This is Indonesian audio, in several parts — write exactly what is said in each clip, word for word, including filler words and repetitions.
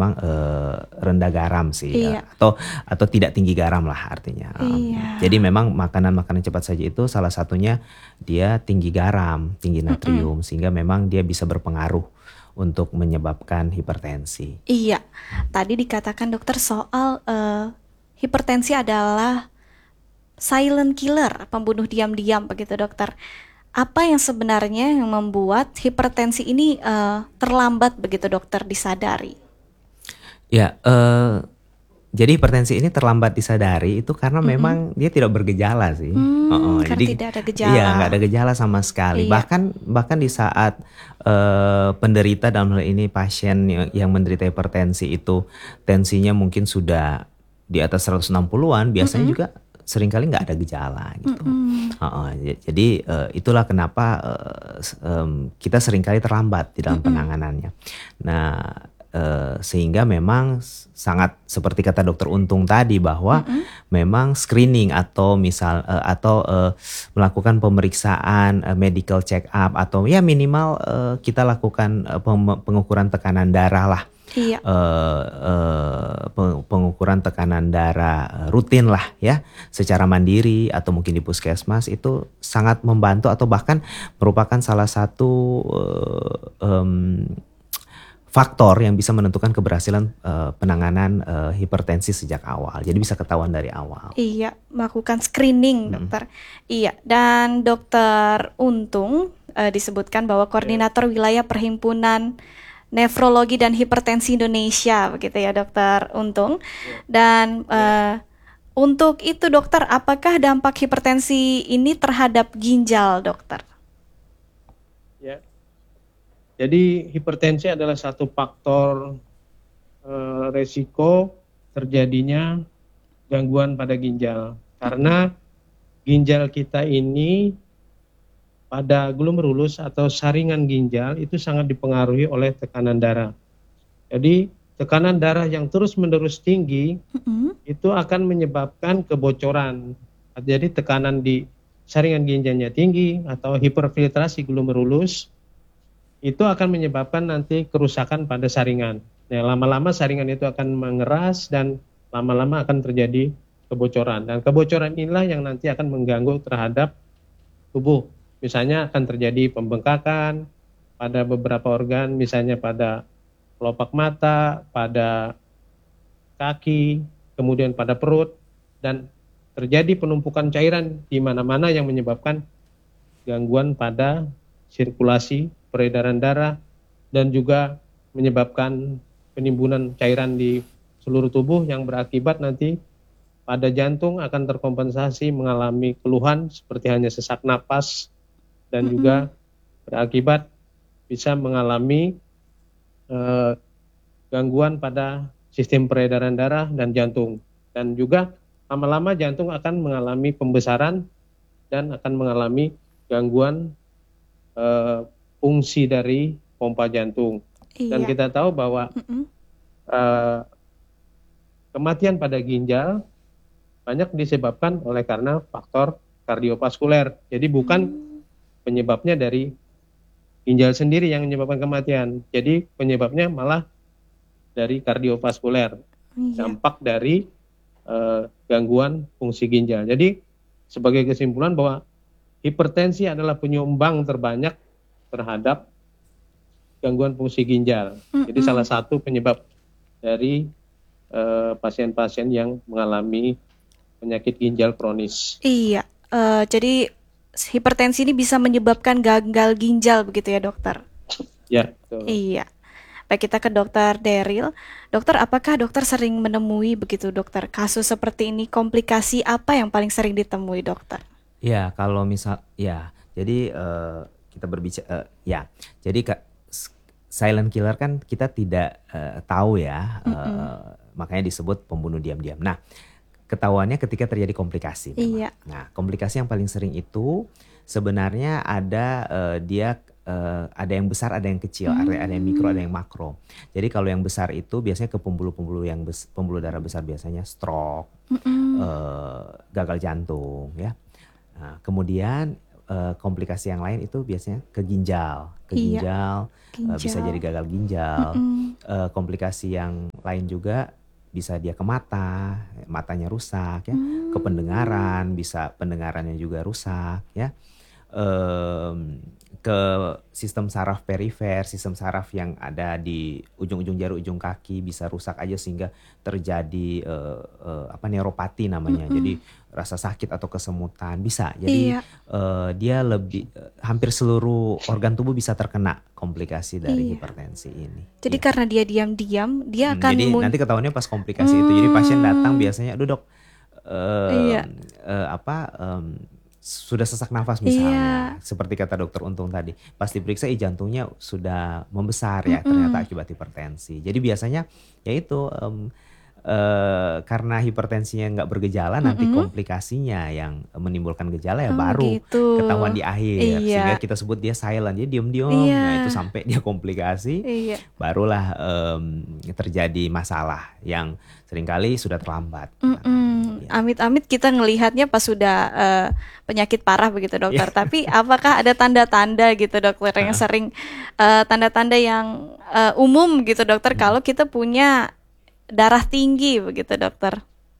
memang uh, rendah garam sih, Iya. atau atau tidak tinggi garam lah artinya. Iya. Jadi memang makanan-makanan cepat saji itu salah satunya dia tinggi garam, tinggi natrium, Mm-mm. sehingga memang dia bisa berpengaruh untuk menyebabkan hipertensi. Iya, tadi dikatakan dokter soal uh, hipertensi adalah silent killer, pembunuh diam-diam begitu dokter. Apa yang sebenarnya yang membuat hipertensi ini uh, terlambat begitu dokter disadari? Ya, uh, jadi hipertensi ini terlambat disadari itu karena Mm-mm. memang dia tidak bergejala sih. Hmm, Uh-uh, karena jadi tidak ada gejala. iya nggak ada gejala sama sekali. Iya. Bahkan bahkan di saat uh, penderita dalam hal ini pasien yang, yang menderita hipertensi itu tensinya mungkin sudah di atas seratus enam puluhan, biasanya Mm-mm. juga seringkali nggak ada gejala gitu. Mm-mm. Uh-uh, jadi uh, itulah kenapa uh, um, kita seringkali terlambat di dalam Mm-mm. penanganannya. Nah. Uh, sehingga memang sangat seperti kata dokter Untung tadi bahwa Mm-mm. memang screening atau misal uh, atau uh, melakukan pemeriksaan uh, medical check up atau ya minimal uh, kita lakukan uh, pengukuran tekanan darah lah. Iya. Uh, uh, pengukuran tekanan darah rutin lah ya, secara mandiri atau mungkin di puskesmas itu sangat membantu atau bahkan merupakan salah satu uh, um, faktor yang bisa menentukan keberhasilan uh, penanganan uh, hipertensi sejak awal. Jadi bisa ketahuan dari awal. Iya, melakukan screening, dokter. Mm-hmm. Iya, dan dokter Untung uh, disebutkan bahwa koordinator wilayah Perhimpunan Nefrologi dan Hipertensi Indonesia, begitu ya, dokter Untung. Dan uh, untuk itu, dokter, apakah dampak hipertensi ini terhadap ginjal, dokter? Ya. Jadi hipertensi adalah satu faktor eh, resiko terjadinya gangguan pada ginjal. Karena ginjal kita ini pada glomerulus atau saringan ginjal itu sangat dipengaruhi oleh tekanan darah. Jadi tekanan darah yang terus-menerus tinggi mm-hmm. itu akan menyebabkan kebocoran. Jadi tekanan di saringan ginjalnya tinggi atau hiperfiltrasi glomerulus itu akan menyebabkan nanti kerusakan pada saringan. Nah, lama-lama saringan itu akan mengeras dan lama-lama akan terjadi kebocoran. Dan kebocoran inilah yang nanti akan mengganggu terhadap tubuh. Misalnya akan terjadi pembengkakan pada beberapa organ, misalnya pada kelopak mata, pada kaki, kemudian pada perut, dan terjadi penumpukan cairan di mana-mana yang menyebabkan gangguan pada sirkulasi peredaran darah dan juga menyebabkan penimbunan cairan di seluruh tubuh yang berakibat nanti pada jantung akan terkompensasi mengalami keluhan seperti hanya sesak napas dan mm-hmm. juga berakibat bisa mengalami eh, gangguan pada sistem peredaran darah dan jantung, dan juga lama-lama jantung akan mengalami pembesaran dan akan mengalami gangguan eh, fungsi dari pompa jantung. Iya. Dan kita tahu bahwa mm-hmm. uh, kematian pada ginjal banyak disebabkan oleh karena faktor kardiovaskuler. Jadi bukan mm. penyebabnya dari ginjal sendiri yang menyebabkan kematian. Jadi penyebabnya malah dari kardiovaskuler. Iya. Dampak dari uh, gangguan fungsi ginjal. Jadi sebagai kesimpulan bahwa hipertensi adalah penyumbang terbanyak terhadap gangguan fungsi ginjal. Mm-mm. Jadi salah satu penyebab dari uh, pasien-pasien yang mengalami penyakit ginjal kronis. Iya, uh, jadi hipertensi ini bisa menyebabkan gagal ginjal begitu ya dokter? Ya, betul. Iya. Baik, kita ke dokter Daryl. Dokter, apakah dokter sering menemui begitu dokter kasus seperti ini? Komplikasi apa yang paling sering ditemui dokter? Ya, kalau misal, ya, jadi uh, kita berbicara, uh, ya, jadi kak, silent killer kan kita tidak uh, tahu ya, uh, makanya disebut pembunuh diam-diam. Nah, ketahuannya ketika terjadi komplikasi. Iya. Nah, komplikasi yang paling sering itu sebenarnya ada uh, dia uh, ada yang besar, ada yang kecil, hmm. ada yang mikro, ada yang makro. Jadi kalau yang besar itu biasanya ke pembuluh-pembuluh yang bes, pembuluh darah besar biasanya stroke, uh, gagal jantung, ya. Nah, kemudian uh, komplikasi yang lain itu biasanya ke ginjal, ke Iya, ginjal, uh, bisa ginjal. jadi gagal ginjal. Mm-mm. Uh, komplikasi yang lain juga bisa dia ke mata, matanya rusak ya, ke Hmm. pendengaran, bisa pendengarannya juga rusak ya. Em, ke sistem saraf perifer, sistem saraf yang ada di ujung-ujung jari, ujung kaki bisa rusak aja sehingga terjadi eh, eh, apa neuropati namanya. Mm-mm. Jadi rasa sakit atau kesemutan bisa. Jadi Iya, eh, dia lebih eh, hampir seluruh organ tubuh bisa terkena komplikasi dari iya. hipertensi ini. Jadi Iya. karena dia diam-diam, dia Hmm, akan jadi mun- nanti ketahuannya pas komplikasi itu. Jadi pasien datang Hmm. biasanya, aduh dok, Iya, em, eh, apa em, sudah sesak nafas iya. misalnya, seperti kata dokter Untung tadi, pas diperiksa ih jantungnya sudah membesar ya, ternyata Mm-mm. akibat hipertensi. Jadi biasanya ya itu em, eh, karena hipertensinya nggak bergejala, nanti Mm-mm. komplikasinya yang menimbulkan gejala ya Oh baru gitu. ketahuan di akhir, sehingga Iya, kita sebut dia silent, jadi diem-diem. iya, Nah itu sampai dia komplikasi, iya. barulah em, terjadi masalah yang seringkali sudah terlambat Mm-mm. penanganannya. Ya. Amit-amit kita ngelihatnya pas sudah eh, penyakit parah begitu dokter. Iya. Tapi apakah ada tanda-tanda gitu dokter yang Heeh. sering eh, tanda-tanda yang eh, umum gitu dokter Mm. kalau kita punya darah tinggi begitu dokter?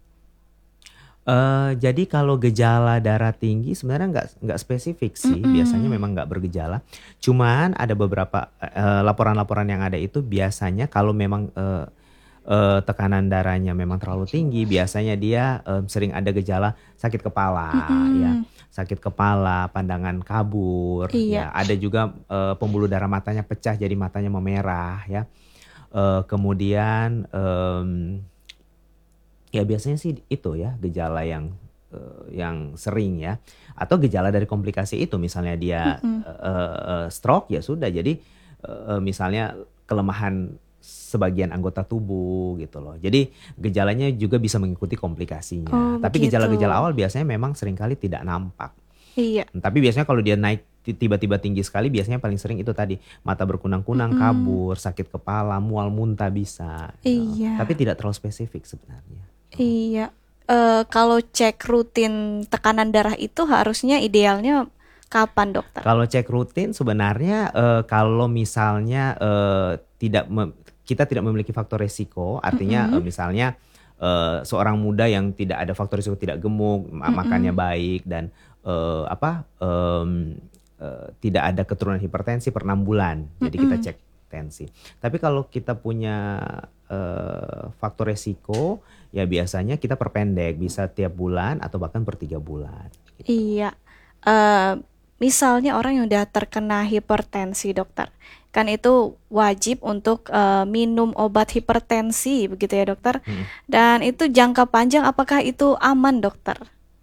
Eh, jadi kalau gejala darah tinggi sebenarnya nggak nggak spesifik sih, biasanya Mm-mm. memang nggak bergejala. Cuman ada beberapa eh, laporan-laporan yang ada itu biasanya kalau memang eh, eh, tekanan darahnya memang terlalu tinggi, biasanya dia eh, sering ada gejala sakit kepala, ya, Mm-mm. sakit kepala, pandangan kabur, Iya. ya, ada juga eh, pembuluh darah matanya pecah jadi matanya memerah, ya. Eh, kemudian em, ya biasanya sih itu ya gejala yang eh, yang sering ya, atau gejala dari komplikasi itu misalnya dia Mm-mm. eh, eh, stroke ya sudah, jadi eh, misalnya kelemahan sebagian anggota tubuh gitu loh. Jadi gejalanya juga bisa mengikuti komplikasinya. Oh Tapi begitu. gejala-gejala awal biasanya memang seringkali tidak nampak. Iya. Tapi biasanya kalau dia naik ti- tiba-tiba tinggi sekali, biasanya paling sering itu tadi mata berkunang-kunang, Mm-mm. kabur, sakit kepala, mual muntah bisa. Ya. Iya. Tapi tidak terlalu spesifik sebenarnya. Iya. Eh, kalau cek rutin tekanan darah itu harusnya idealnya kapan dokter? Kalau cek rutin sebenarnya eh, kalau misalnya eh, tidak mem- kita tidak memiliki faktor resiko, artinya Mm-mm. eh, misalnya eh, seorang muda yang tidak ada faktor resiko, tidak gemuk, ma- makannya Mm-mm. baik dan eh, apa em, eh, tidak ada keturunan hipertensi per enam bulan, jadi kita Mm-mm. cek tensi. Tapi kalau kita punya eh, faktor resiko, ya biasanya kita perpendek, bisa tiap bulan atau bahkan per tiga bulan. Gitu. Iya. Eh, misalnya orang yang udah terkena hipertensi dokter, kan itu wajib untuk eh, minum obat hipertensi begitu ya dokter. Mm. Dan itu jangka panjang, apakah itu aman dokter?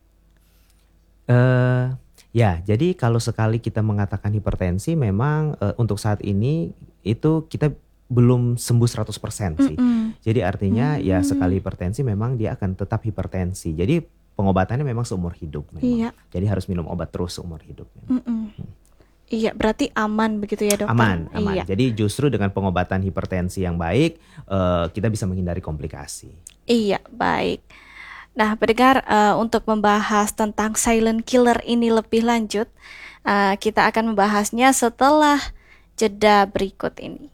Eh, ya, jadi kalau sekali kita mengatakan hipertensi, memang eh, untuk saat ini itu kita belum sembuh seratus persen sih. Mm-mm. Jadi artinya ya Hmm. sekali hipertensi memang dia akan tetap hipertensi. Jadi pengobatannya memang seumur hidup memang. Iya. Jadi harus minum obat terus seumur hidup. Mm-mm. Iya, berarti aman begitu ya dokter? Aman, aman. Iya. Jadi justru dengan pengobatan hipertensi yang baik, eh, kita bisa menghindari komplikasi. Iya, baik. Nah, pendengar, eh, untuk membahas tentang silent killer ini lebih lanjut, eh, kita akan membahasnya setelah jeda berikut ini.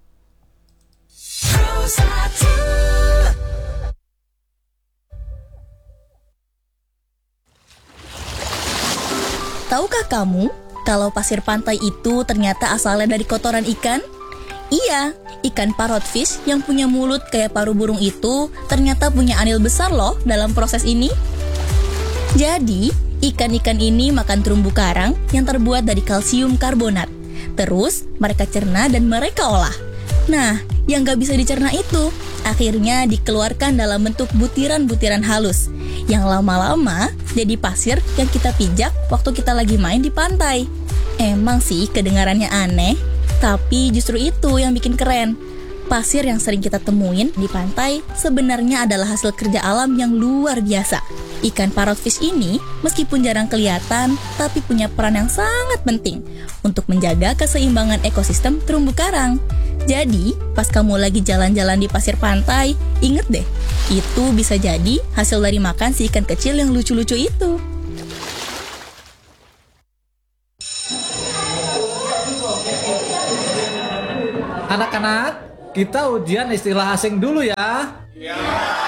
Tahukah kamu kalau pasir pantai itu ternyata asalnya dari kotoran ikan? Iya, ikan parrotfish yang punya mulut kayak paru burung itu ternyata punya andil besar loh dalam proses ini. Jadi, ikan-ikan ini makan terumbu karang yang terbuat dari kalsium karbonat. Terus, mereka cerna dan mereka olah. Nah, yang gak bisa dicerna itu akhirnya dikeluarkan dalam bentuk butiran-butiran halus yang lama-lama jadi pasir yang kita pijak waktu kita lagi main di pantai. Emang sih kedengarannya aneh, tapi justru itu yang bikin keren. Pasir yang sering kita temuin di pantai sebenarnya adalah hasil kerja alam yang luar biasa. Ikan parrotfish ini meskipun jarang kelihatan, tapi punya peran yang sangat penting untuk menjaga keseimbangan ekosistem terumbu karang. Jadi, pas kamu lagi jalan-jalan di pasir pantai, inget deh, itu bisa jadi hasil dari makan si ikan kecil yang lucu-lucu itu. kita ujian istilah asing dulu ya. Iya.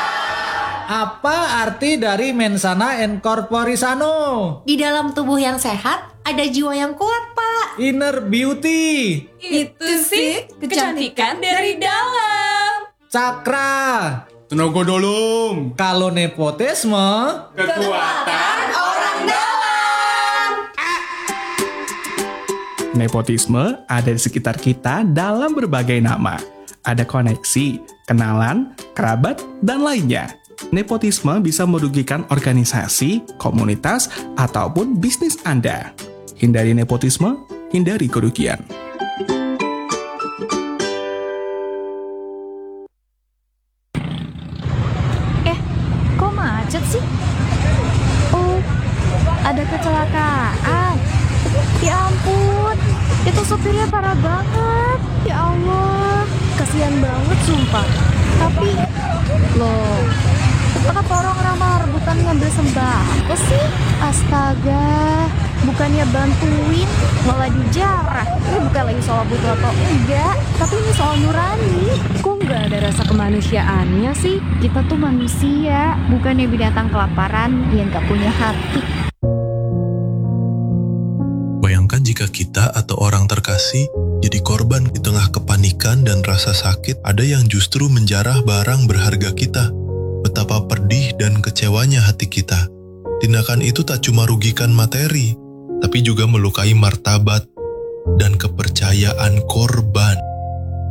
Apa arti dari mensana in corpore sano? Di dalam tubuh yang sehat, ada jiwa yang kuat, Pak. Inner beauty. Itu sih kecantikan dari dalam. Cakra. Tenaga dalam. Kalau nepotisme, Kekuatan orang dalam. Nepotisme ada di sekitar kita dalam berbagai nama. Ada koneksi, kenalan, kerabat, dan lainnya. Nepotisme bisa merugikan organisasi, komunitas, ataupun bisnis Anda. Hindari nepotisme, hindari kerugian. Eh, kok macet sih? Oh, ada kecelakaan. Ya ampun, itu sopirnya parah banget. Ya Allah, kasihan banget sumpah. Tapi, loh, kenapa orang-orang malah rebutan ngambil sembako sih? Astaga, bukannya bantuin, malah dijarah. Ini bukan lagi soal butuh atau enggak, tapi ini soal nurani. Kok nggak ada rasa kemanusiaannya sih? Kita tuh manusia, bukannya binatang kelaparan yang nggak punya hati. Bayangkan jika kita atau orang terkasih jadi korban di tengah kepanikan dan rasa sakit, ada yang justru menjarah barang berharga kita. Betapa pedih dan kecewanya hati kita. Tindakan itu tak cuma rugikan materi, tapi juga melukai martabat dan kepercayaan korban.